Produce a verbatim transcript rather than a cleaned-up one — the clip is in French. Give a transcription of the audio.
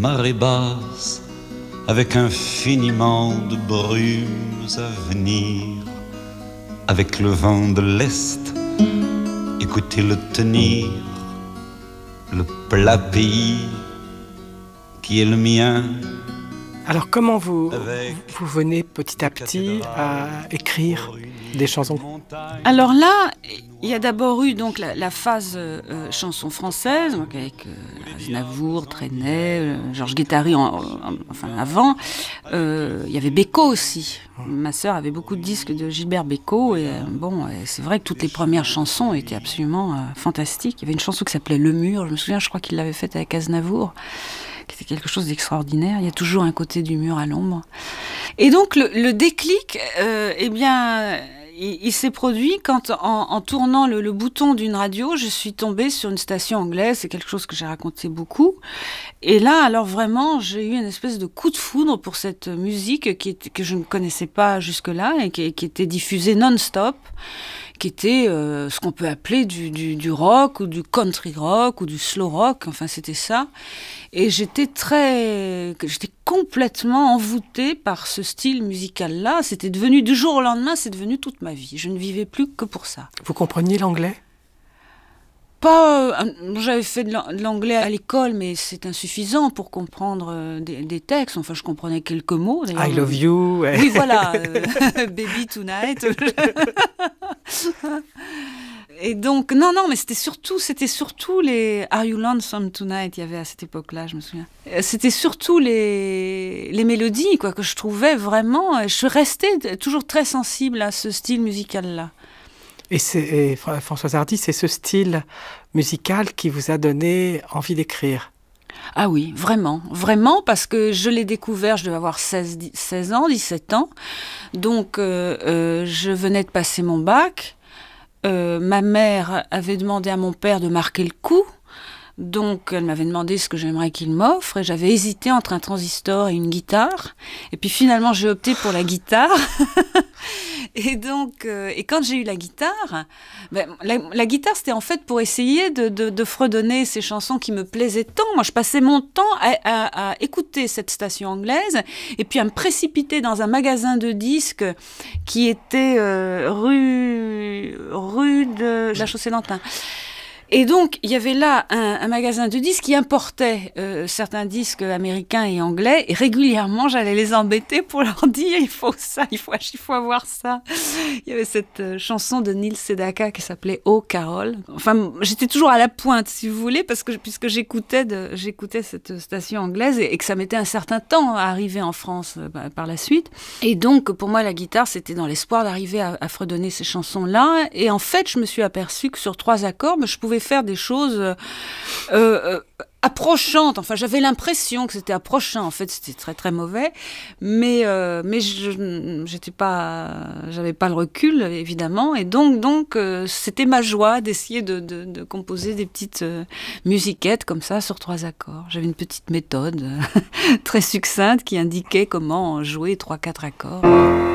marée basse, avec infiniment de brumes à venir, avec le vent de l'Est, écoutez-le tenir, le plat pays qui est le mien. Alors comment vous, vous venez petit à petit à écrire des chansons ? Alors là, il y a d'abord eu donc la, la phase euh, chanson française, donc avec euh, Aznavour, Trenet, euh, Georges Guettari, en, en, enfin avant. Euh, il y avait Bécaud aussi. Ma sœur avait beaucoup de disques de Gilbert Bécaud et euh, bon, c'est vrai que toutes les premières chansons étaient absolument euh, fantastiques. Il y avait une chanson qui s'appelait Le Mur. Je me souviens, je crois qu'il l'avait faite avec Aznavour, qui était quelque chose d'extraordinaire. Il y a toujours un côté du mur à l'ombre. Et donc le, le déclic, euh, eh bien, il, il s'est produit quand, en, en tournant le, le bouton d'une radio, je suis tombée sur une station anglaise. C'est quelque chose que j'ai raconté beaucoup. Et là, alors vraiment, j'ai eu une espèce de coup de foudre pour cette musique qui était, que je ne connaissais pas jusque-là et qui, qui était diffusée non-stop, qui était euh, ce qu'on peut appeler du, du, du rock ou du country rock ou du slow rock. Enfin, c'était ça. Et j'étais très, j'étais complètement envoûtée par ce style musical-là. C'était devenu, du jour au lendemain, c'est devenu toute ma vie. Je ne vivais plus que pour ça. Vous compreniez l'anglais ? Pas, euh, j'avais fait de l'anglais à l'école, mais c'est insuffisant pour comprendre euh, des, des textes. Enfin, je comprenais quelques mots. I love you. Ouais. Oui, voilà. Euh, Baby tonight. Et donc, non, non, mais c'était surtout, c'était surtout les Are You Lonesome Tonight, il y avait à cette époque-là, je me souviens. C'était surtout les, les mélodies, quoi, que je trouvais vraiment. Je restais toujours très sensible à ce style musical-là. Et, c'est, et Françoise Hardy, c'est ce style musical qui vous a donné envie d'écrire? Ah oui, vraiment, vraiment, parce que je l'ai découvert, je devais avoir seize, seize ans, dix-sept ans. Donc, euh, euh, je venais de passer mon bac. Euh, ma mère avait demandé à mon père de marquer le coup. Donc, elle m'avait demandé ce que j'aimerais qu'il m'offre. Et j'avais hésité entre un transistor et une guitare. Et puis, finalement, j'ai opté pour la guitare. Et donc, euh, et quand j'ai eu la guitare, ben, la, la guitare, c'était en fait pour essayer de, de, de fredonner ces chansons qui me plaisaient tant. Moi, je passais mon temps à, à, à écouter cette station anglaise et puis à me précipiter dans un magasin de disques qui était euh, rue, rue de la Chaussée-d'Antin. Et donc, il y avait là un, un magasin de disques qui importait euh, certains disques américains et anglais. Et régulièrement, j'allais les embêter pour leur dire « il faut ça, il faut, il faut avoir ça ». Il y avait cette euh, chanson de Neil Sedaka qui s'appelait « Oh, Carol ». Enfin, j'étais toujours à la pointe, si vous voulez, parce que puisque j'écoutais, de, j'écoutais cette station anglaise et, et que ça mettait un certain temps à arriver en France euh, bah, par la suite. Et donc, pour moi, la guitare, c'était dans l'espoir d'arriver à, à fredonner ces chansons-là. Et en fait, je me suis aperçue que sur trois accords, je pouvais faire des choses euh, euh, approchantes. Enfin, j'avais l'impression que c'était approchant. En fait, c'était très très mauvais, mais euh, mais je j'étais pas, j'avais pas le recul évidemment, et donc donc euh, c'était ma joie d'essayer de, de, de composer des petites euh, musiquettes comme ça sur trois accords. J'avais une petite méthode euh, très succincte qui indiquait comment jouer trois quatre accords.